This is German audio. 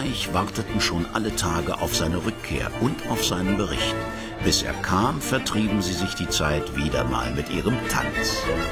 Reich warteten schon alle Tage auf seine Rückkehr und auf seinen Bericht. Bis er kam, vertrieben sie sich die Zeit wieder mal mit ihrem Tanz.